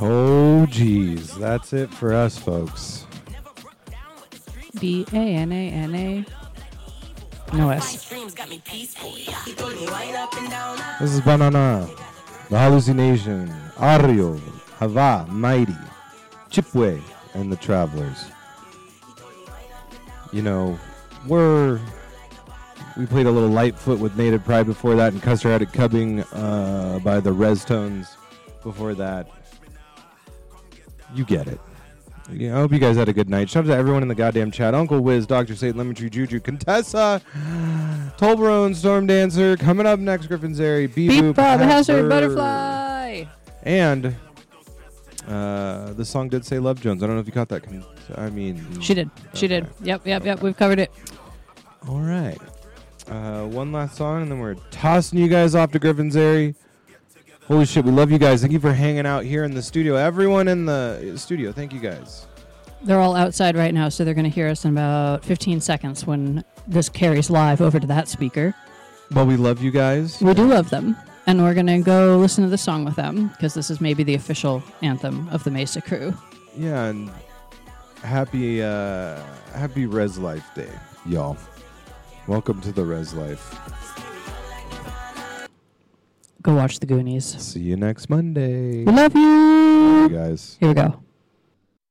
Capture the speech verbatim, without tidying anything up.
Oh, geez. That's it for us, folks. B A N A N A. No S. This is Banana, The Hallucination, Ario, Hava, Mighty, Chipway, and The Travelers. You know, we're... We played a little Lightfoot with Native Pride before that, and Custer had it cubbing uh, by the Res Tones before that. You get it. Yeah, I hope you guys had a good night. Shout out to everyone in the goddamn chat. Uncle Wiz, Doctor Satan, Lemon Tree Juju, Contessa, Tolbarone, Storm Dancer. Coming up next, Griffin's Airy, Beep Beep Bob Hazard, Butterfly. And uh, the song did say Love Jones. I don't know if you caught that. I mean... She did. She okay. did. Yep, yep, yep. We've covered it. All right. Uh, one last song, and then we're tossing you guys off to Griffin's Airy. Holy shit, we love you guys. Thank you for hanging out here in the studio. Everyone in the studio, thank you guys. They're all outside right now, so they're going to hear us in about fifteen seconds when this carries live over to that speaker. Well, we love you guys. We do love them, and we're going to go listen to the song with them, because this is maybe the official anthem of the Mesa crew. Yeah, and happy, uh, happy Res Life Day, y'all. Welcome to the Res Life. Go watch the Goonies. See you next Monday. We love you. Love you guys. Here we go.